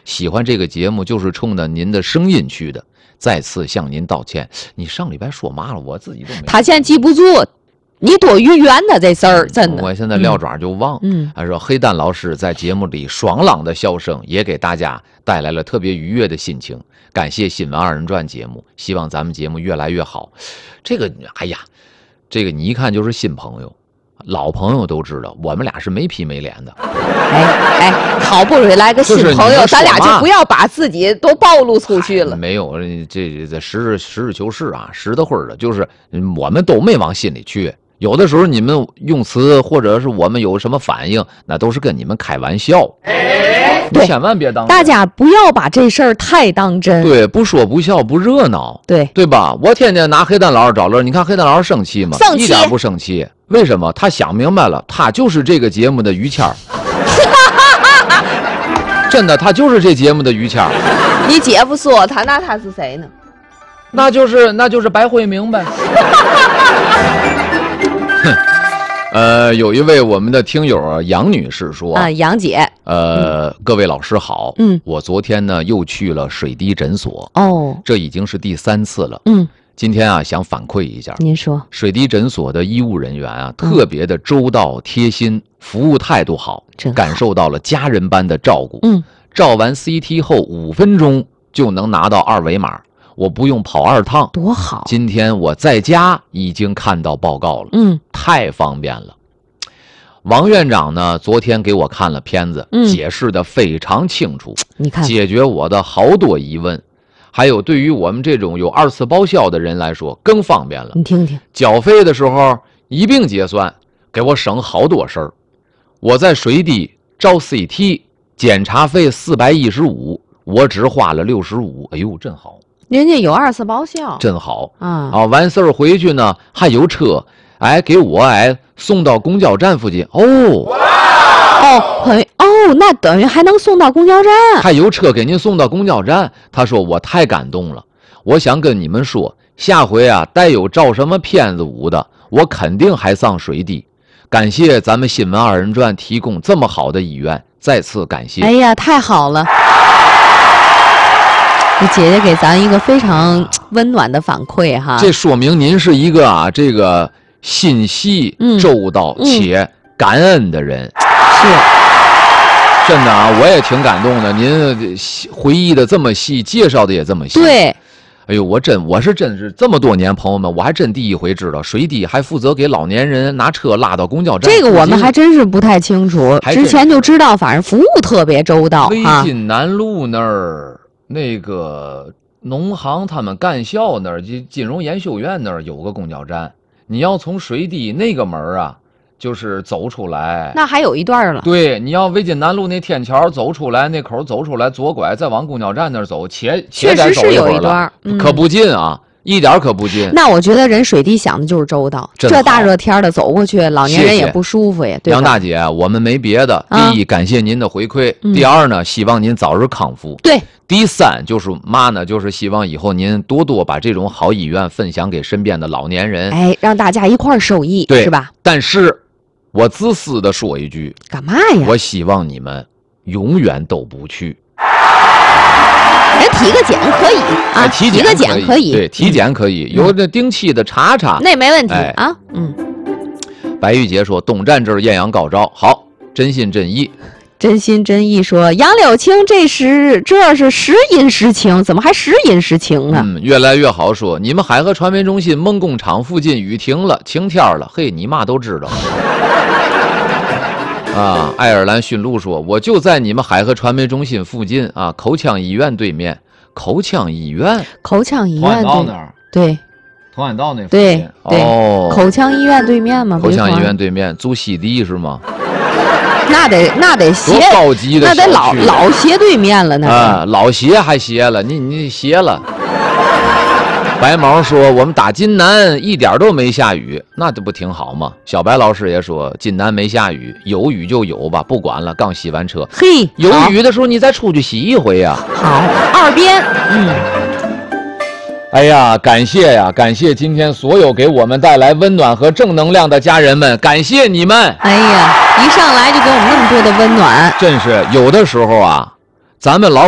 喜欢这个节目就是冲着您的声音去的，再次向您道歉。你上礼拜说嘛了？我自己都没。 他现在记不住。你多于圆的这事儿，真的。 我现在撂爪就忘。他说黑蛋老师在节目里爽朗的笑声，也给大家带来了特别愉悦的心情。感谢新闻二人转节目，希望咱们节目越来越好。这个，哎呀，这个你一看就是新朋友，老朋友都知道，我们俩是没皮没脸的。 好不容易来个新朋友，咱俩就不要把自己都暴露出去了。 没有，这实事求是啊，实的会儿的，就是我们都没往心里去。有的时候你们用词或者是我们有什么反应，那都是跟你们开玩笑， 对， 千万别当真。 大家不要把这事儿太当真。 对，不说不笑不热闹，对吧？我天天拿黑蛋老师找乐，你看黑蛋老师生气吗？ 生气， 一点不生气。为什么？他想明白了，他就是这个节目的于谦儿。真的，他就是这节目的于谦儿。 你姐夫说他，那他是谁呢？ 那就是白慧明呗。有一位我们的听友啊，杨女士说啊，杨姐， 各位老师好，我昨天呢又去了水滴诊所，这已经是第3次了，今天啊想反馈一下， 您说， 水滴诊所的医务人员啊特别的周到贴心，服务态度好，感受到了家人般的照顾，照完 CT 后5分钟就能拿到2维码。我不用跑2趟， 多好！ 今天我在家已经看到报告了，太方便了。王院长呢，昨天给我看了片子，解释的非常清楚， 你看， 解决我的好多疑问。还有对于我们这种有2次报销的人来说，更方便了。 你听听， 缴费的时候一并结算，给我省好多事儿。我在水滴照 CT， 检查费415，我只花了65，哎呦，真好。 人家有2次报销， 真好啊！ 完事儿回去呢，还有车，给我送到公交站附近。 那等于还能送到公交站， 还有车给您送到公交站。他说我太感动了，我想跟你们说，下回啊，带有照什么片子舞的，我肯定还上水滴。感谢咱们新闻二人转提供这么好的医院，再次感谢。 哎呀，太好了！姐姐给咱一个非常温暖的反馈哈， 这说明您是一个这个心细周到且感恩的人， 是真的啊，我也挺感动的。您回忆的这么细，介绍的也这么细， 对。 哎呦，我是真是这么多年，朋友们，我还真第一回知道水滴还负责给老年人拿车拉到公交站。 这个我们还真是不太清楚，之前就知道，反正服务特别周到。 微津南路那儿，那个农行他们干校那儿，金融研修院那儿有个公交站，你要从水滴那个门啊，就是走出来， 那还有一段了。 对，你要微津南路那天桥走出来，那口走出来，左拐，再往公交站那儿走，确实是有一段， 可不近啊，一点可不近。 那我觉得人水滴想的就是周到，这大热天的走过去，老年人也不舒服呀，对吧？ 杨大姐，我们没别的，第一，感谢您的回馈；第二呢，希望您早日康复。 对。 第3就是嘛呢？就是希望以后您多多把这种好医院分享给身边的老年人， 让大家一块儿受益，是吧？ 但是，我自私的说一句， 干嘛呀？ 我希望你们永远都不去。 人体个检可以啊， 体个检可以， 对，体检可以，有这定期的查查， 那没问题啊。 白玉洁说，东站这儿艳阳高照，好，真心真意。 真心真意说，杨柳青这是时阴时晴，怎么还时阴时晴啊？ 越来越好说。你们海河传媒中心梦工厂附近雨停了，晴天了，嘿，你妈都知道。啊，爱尔兰驯鹿说，我就在你们海河传媒中心附近啊，口腔医院对面。口腔医院同安道那儿，对， 同安道那附近， 对，口腔医院对面吗？ 口腔医院对面租西地是吗？ 那得斜， 多高级的， 那得老斜对面了，那老斜还斜了，你斜了。白毛说，我们打金南一点都没下雨，那这不挺好吗？小白老师也说，金南没下雨，有雨就有吧，不管了，刚洗完车。 嘿， 有雨的时候你再出去洗一回呀。 好，二边， 哎呀，感谢呀，感谢今天所有给我们带来温暖和正能量的家人们，感谢你们。 哎呀，一上来就给我们那么多的温暖， 真是有的时候啊，咱们老